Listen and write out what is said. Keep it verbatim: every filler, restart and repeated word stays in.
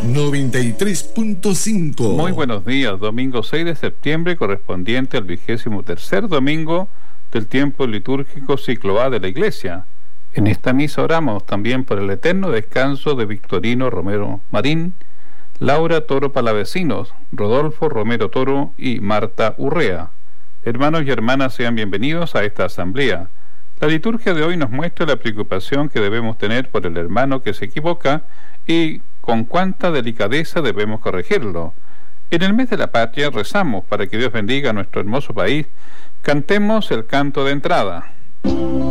noventa y tres punto cinco. Muy buenos días, domingo seis de septiembre, correspondiente al vigésimo tercer domingo del tiempo litúrgico ciclo A de la Iglesia. En esta misa oramos también por el eterno descanso de Victorino Romero Marín, Laura Toro Palavecinos, Rodolfo Romero Toro y Marta Urrea. Hermanos y hermanas, sean bienvenidos a esta asamblea. La liturgia de hoy nos muestra la preocupación que debemos tener por el hermano que se equivoca y con cuánta delicadeza debemos corregirlo. En el mes de la patria rezamos para que Dios bendiga a nuestro hermoso país. Cantemos el canto de entrada.